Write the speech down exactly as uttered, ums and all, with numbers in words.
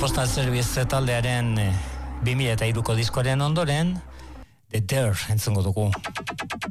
Postal Service taldearen bi mila hiruko diskoaren ondoren The Dare entzungo dugu.